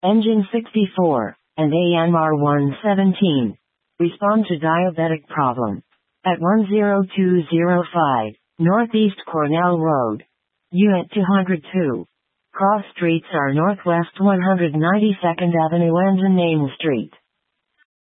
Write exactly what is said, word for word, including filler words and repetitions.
Engine sixty-four, and A M R one seventeen. Respond to diabetic problem. At one zero two zero five, Northeast Cornell Road. Unit two hundred two. Cross streets are Northwest one hundred ninety-second Avenue and Main Street.